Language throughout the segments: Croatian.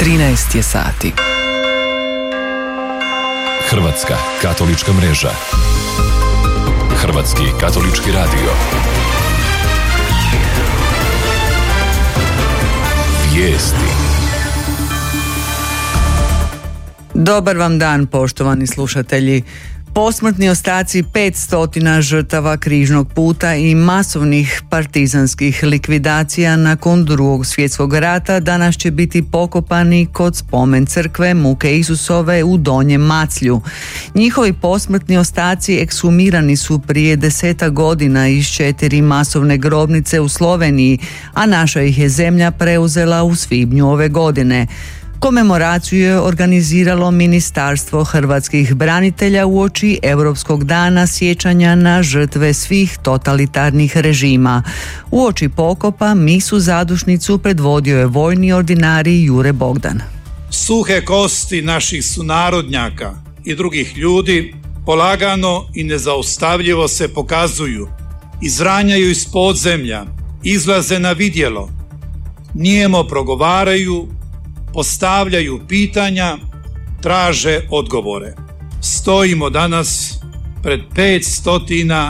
13 je sati. Hrvatska katolička mreža. Hrvatski katolički radio. Vijesti. Dobar vam dan, poštovani slušatelji. Posmrtni ostaci 500 žrtava križnog puta i masovnih partizanskih likvidacija nakon Drugog svjetskog rata danas će biti pokopani kod spomen crkve Muke Isusove u Donjem Maclju. Njihovi posmrtni ostaci ekshumirani su prije 10 godina iz 4 masovne grobnice u Sloveniji, a naša ih je zemlja preuzela u svibnju ove godine. Komemoraciju je organiziralo Ministarstvo hrvatskih branitelja uoči Europskog dana sjećanja na žrtve svih totalitarnih režima. Uoči pokopa misu zadušnicu predvodio je vojni ordinarij Jure Bogdan. Suhe kosti naših sunarodnjaka i drugih ljudi polagano i nezaustavljivo se pokazuju, izranjaju iz podzemlja, izlaze na vidjelo, nijemo progovaraju, postavljaju pitanja, traže odgovore. Stojimo danas pred 500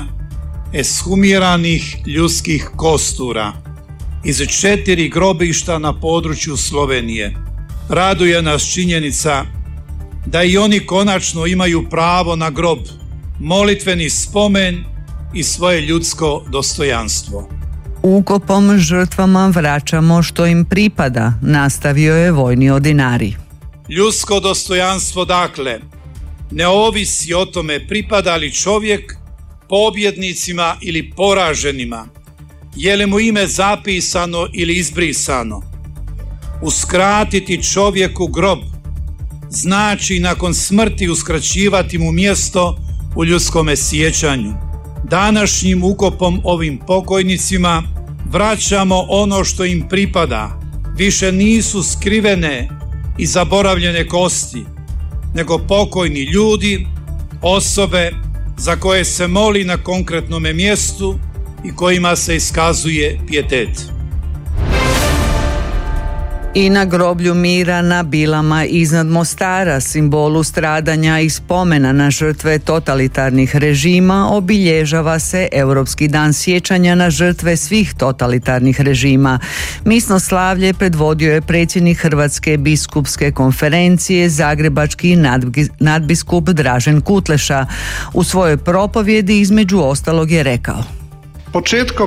eshumiranih ljudskih kostura iz 4 grobišta na području Slovenije. Raduje nas činjenica da i oni konačno imaju pravo na grob, molitveni spomen i svoje ljudsko dostojanstvo. Ukopom žrtvama vraćamo što im pripada, nastavio je vojni ordinarij. Ljudsko dostojanstvo, dakle, ne ovisi o tome pripada li čovjek pobjednicima ili poraženima, je li mu ime zapisano ili izbrisano. Uskratiti čovjeku grob znači nakon smrti uskraćivati mu mjesto u ljudskome sjećanju. Današnjim ukopom ovim pokojnicima vraćamo ono što im pripada. Više nisu skrivene i zaboravljene kosti, nego pokojni ljudi, osobe za koje se moli na konkretnome mjestu i kojima se iskazuje pijetet. I na groblju mira na Bilama iznad Mostara, simbolu stradanja i spomena na žrtve totalitarnih režima, obilježava se Europski dan sjećanja na žrtve svih totalitarnih režima. Misno slavlje predvodio je predsjednik Hrvatske biskupske konferencije, zagrebački nadbiskup Dražen Kutleša. U svojoj propovjedi između ostalog je rekao: Početkom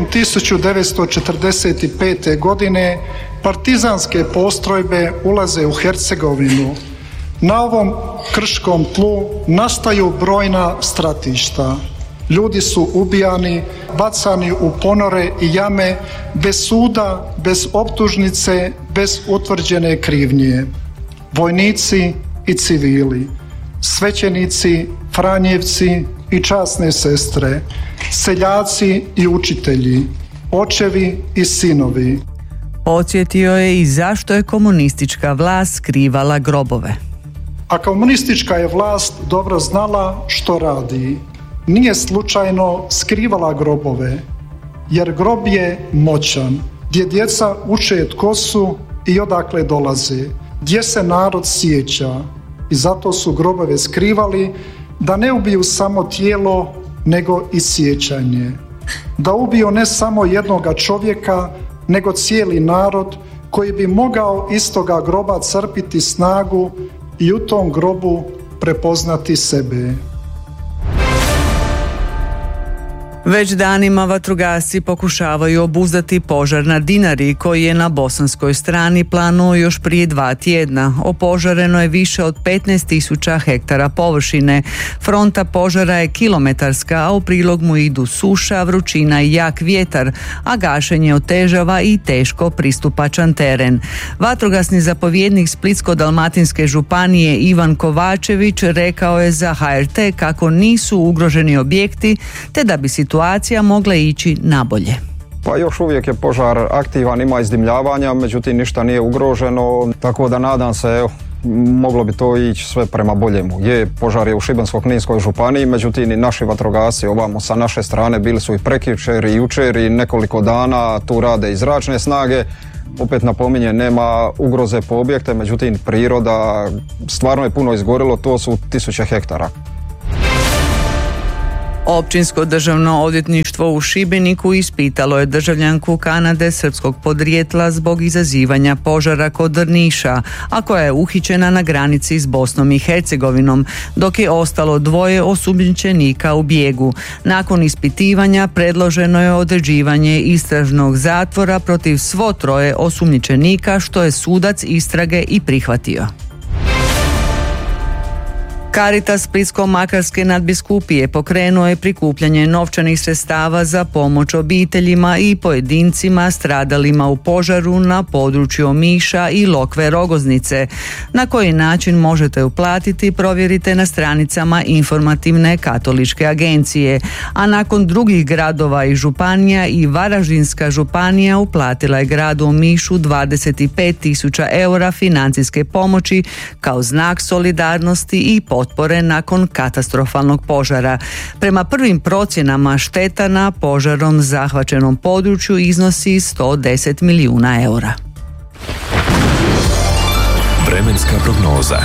1945. godine partizanske postrojbe ulaze u Hercegovinu. Na ovom krškom tlu nastaju brojna stratišta. Ljudi su ubijani, bacani u ponore i jame, bez suda, bez optužnice, bez utvrđene krivnje. Vojnici i civili, svećenici, franjevci i časne sestre, seljaci i učitelji, očevi i sinovi. Podsjetio je i zašto je komunistička vlast skrivala grobove. A komunistička je vlast dobro znala što radi. Nije slučajno skrivala grobove, jer grob je moćan, gdje djeca uče tko su i odakle dolaze, gdje se narod sjeća. I zato su grobove skrivali, da ne ubiju samo tijelo, nego i sjećanje. Da ubiju ne samo jednoga čovjeka, nego cijeli narod koji bi mogao iz toga groba crpiti snagu i u tom grobu prepoznati sebe. Već danima vatrogasci pokušavaju obuzdati požar na Dinari koji je na bosanskoj strani planuo još prije 2 tjedna. Opožareno je više od 15.000 hektara površine. Fronta požara je kilometarska, a u prilog mu idu suša, vrućina i jak vjetar, a gašenje otežava i teško pristupačan teren. Vatrogasni zapovjednik Splitsko-dalmatinske županije Ivan Kovačević rekao je za HRT kako nisu ugroženi objekti, te da bi situacija mogla ići nabolje. Pa još uvijek je požar aktivan, ima izdimljavanja, međutim ništa nije ugroženo, tako da nadam se, moglo bi to ići sve prema boljemu. Požar je u Šibensko-kninskoj županiji, međutim i naši vatrogasci ovamo sa naše strane bili su i prekjučer i jučer i nekoliko dana, tu rade i zračne snage. Opet napominjem, nema ugroze po objekte, međutim priroda stvarno je puno izgorilo, to su 1000 hektara. Općinsko državno odvjetništvo u Šibeniku ispitalo je državljanku Kanade srpskog podrijetla zbog izazivanja požara kod Drniša, a koja je uhićena na granici s Bosnom i Hercegovinom, dok je ostalo 2 osumnjičenika u bijegu. Nakon ispitivanja predloženo je određivanje istražnog zatvora protiv svo 3 osumnjičenika, što je sudac istrage i prihvatio. Caritas Splitsko-makarske nadbiskupije pokrenuo je prikupljanje novčanih sredstava za pomoć obiteljima i pojedincima stradalima u požaru na području Omiša i Lokve Rogoznice. Na koji način možete uplatiti, provjerite na stranicama informativne katoličke agencije. A nakon drugih gradova i županija, i Varaždinska županija uplatila je gradu Omišu 25.000 eura financijske pomoći kao znak solidarnosti i potpore nakon katastrofalnog požara. Prema prvim procjenama šteta na požarom zahvaćenom području iznosi 110 milijuna eura. Vremenska prognoza.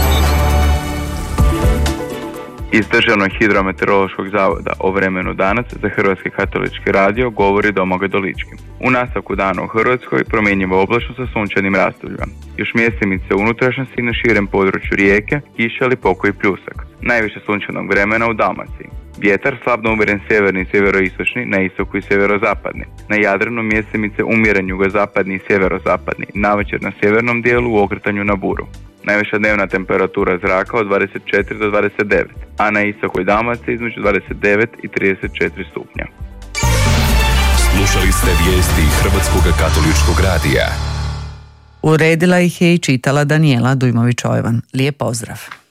Iz Državnog hidrometeorološkog zavoda o vremenu danas za Hrvatski katolički radio govori Domagoj Dolički. U nastavku dana u Hrvatskoj promjenjivo oblačno sa sunčanim razdobljima. Još mjesemice unutrašnjosti na širem području Rijeke, kiša ili pokoji pljusak. Najviše sunčanog vremena u Dalmaciji. Vjetar slabno umjeren sjeverni i sjeveroistočni, na istoku i sjeverozapadni. Na Jadranu mjesemice umjeren jugozapadni i sjeverozapadni, navečer na sjevernom dijelu u okretanju na buru. Najviša dnevna temperatura zraka od 24 do 29, a na istoku i Dalmaciji između 29 i 34 stupnja. Slušali ste vijesti Hrvatskog katoličkog radija. Uredila ih je i čitala Danijela Dujmović-Ojvan. Lijep pozdrav.